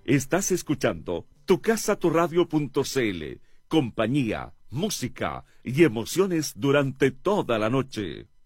Estás escuchando tucasaturadio.cl, compañía, música y emociones durante toda la noche.